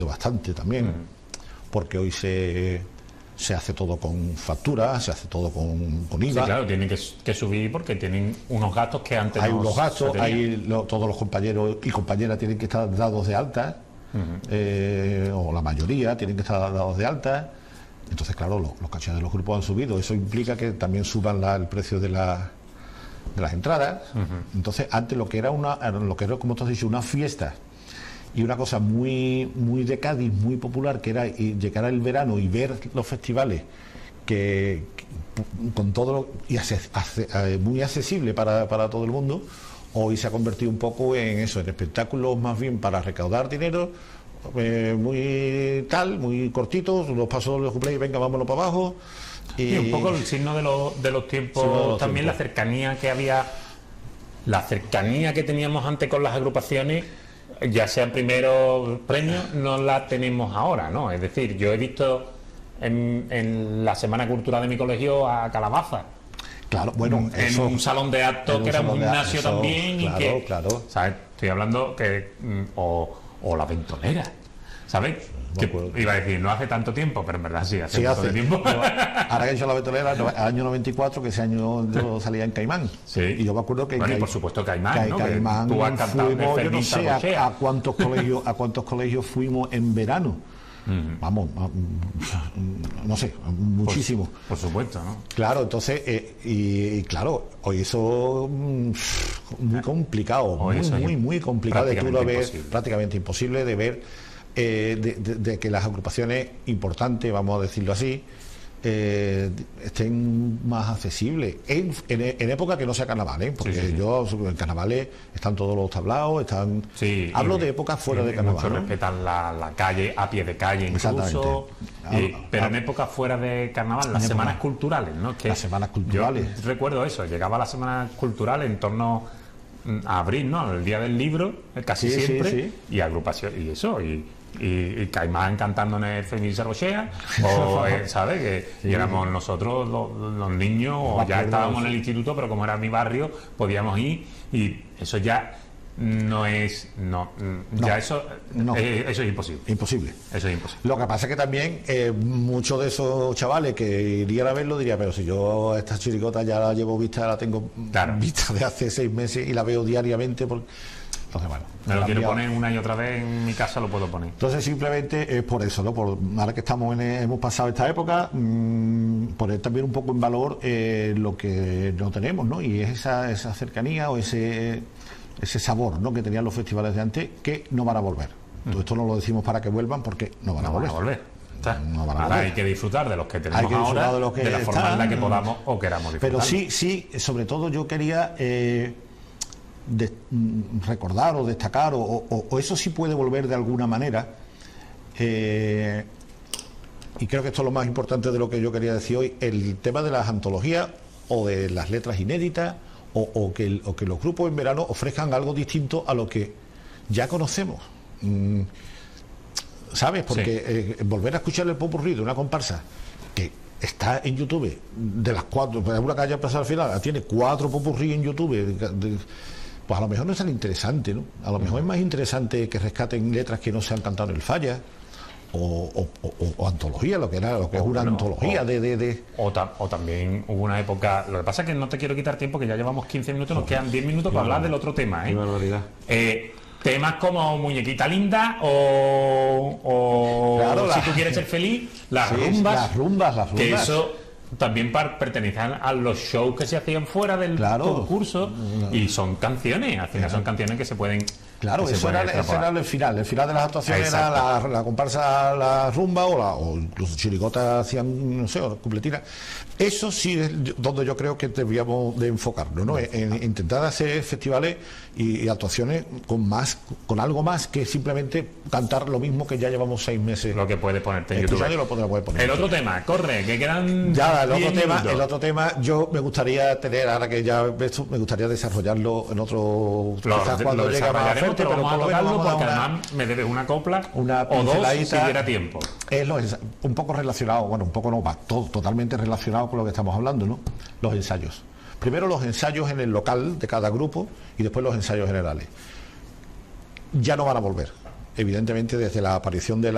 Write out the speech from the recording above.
bastante también, porque hoy se hace todo con facturas, se hace todo con IVA. Sí, claro, tienen que subir porque tienen unos gastos que antes hay no unos gastos, se tenían. todos los compañeros y compañeras tienen que estar dados de alta, o la mayoría tienen que estar dados de alta. Entonces, claro, los cachés de los grupos han subido. Eso implica que también suban el precio de las entradas. Entonces, antes lo que era como tú has dicho, una fiesta y una cosa muy de Cádiz, muy popular, que era llegar al verano y ver los festivales que con todo muy accesible para todo el mundo. Hoy se ha convertido un poco en eso, en espectáculos más bien para recaudar dinero, muy cortitos, los pasos de los cumpleaños, venga, vámonos para abajo. Y un poco el signo de los tiempos, también la cercanía que había, la cercanía que teníamos antes con las agrupaciones, ya sean primeros premios, no la tenemos ahora, ¿no? Es decir, yo he visto en la Semana Cultural de mi colegio a Calabaza. Claro, bueno, en un salón de actos que era un gimnasio también, claro, y que, claro. ¿sabes? Estoy hablando que o la Ventolera, ¿sabes? Que iba a decir, no hace tanto tiempo, pero en verdad sí, hace tanto tiempo. Ahora que he hecho la Ventolera, año 94, que ese año yo salía en Caimán. Sí. Y yo me acuerdo que... Bueno, y por supuesto Caimán, ¿no? Caimán, tú has cantado fuimos, de yo no sé Fermín a cuántos colegios fuimos en verano. Vamos, no sé, muchísimo. Por supuesto, ¿no? Claro, entonces, y claro, hoy eso muy complicado, muy complicado de tú lo ves, prácticamente imposible de ver, de que las agrupaciones importantes, vamos a decirlo así, estén más accesibles en época que no sea carnaval, porque yo en carnavales están todos los tablaos, hablo de épocas fuera de carnaval, muchos respetan la calle, a pie de calle incluso, pero en épocas fuera de carnaval, las semanas culturales, ¿no? Las semanas culturales, yo recuerdo eso, llegaba la semana cultural en torno a abril, ¿no? El día del libro, casi siempre, y agrupación, y eso, y Caimán cantando en el Fermín Sarrochea, o ¿sabes? Y éramos nosotros los niños, o ya estábamos en el instituto, pero como era mi barrio, podíamos ir, y eso ya no es eso es imposible. Eso es imposible. Lo que pasa es que también muchos de esos chavales que irían a verlo dirían, pero si yo esta chirigota ya la llevo vista, la tengo vista de hace 6 meses y la veo diariamente porque... Entonces, bueno, me lo quiero poner una y otra vez en mi casa, lo puedo poner. Entonces simplemente es por eso, ¿no? Ahora que hemos pasado esta época, poner también un poco en valor lo que no tenemos, ¿no? Y es esa cercanía o ese sabor, ¿no? Que tenían los festivales de antes, que no van a volver. Todo esto no lo decimos para que vuelvan, porque no van a volver. Ahora hay que disfrutar de los que tenemos ahora, de la forma en la que podamos o queramos disfrutar. Pero sí, sobre todo yo quería recordar o destacar, o eso sí puede volver de alguna manera, y creo que esto es lo más importante de lo que yo quería decir hoy, el tema de las antologías o de las letras inéditas, o que los grupos en verano ofrezcan algo distinto a lo que ya conocemos, ¿sabes? Porque volver a escuchar el popurrí de una comparsa que está en YouTube, de las 4, pues una que haya pasado al final, tiene 4 popurrí en YouTube, pues a lo mejor no es tan interesante, ¿no? A lo mejor es más interesante que rescaten letras que no se han cantado en el Falla, o antología, lo que es una antología o también hubo una época, lo que pasa es que no te quiero quitar tiempo, que ya llevamos 15 minutos, nos quedan 10 minutos para hablar del otro tema, Qué barbaridad. Temas como Muñequita Linda o claro, Si tú quieres ser feliz, las rumbas, que eso también pertenecen a los shows que se hacían fuera del concurso, y son canciones, al final son canciones que se pueden... Claro, eso era el final de las actuaciones. Era la comparsa, la rumba, o incluso chirigotas hacían, no sé, cupletinas. Eso sí es donde yo creo que debíamos de enfocarnos, ¿no? En intentar hacer festivales y actuaciones con algo más que simplemente cantar lo mismo que ya llevamos 6 meses. Lo que puedes ponerte en YouTube. El otro tema, corre, que quedan... Ya, el otro tema, yo me gustaría tener, ahora que ya esto, me gustaría desarrollarlo en otro... Quizás cuando llegue más fuerte, pero vamos a tocarlo porque además me debes una copla o dos si hubiera tiempo. Es un poco relacionado, bueno, un poco no, va totalmente relacionado con lo que estamos hablando, ¿no? Los ensayos. Primero los ensayos en el local de cada grupo y después los ensayos generales. Ya no van a volver. Evidentemente, desde la aparición de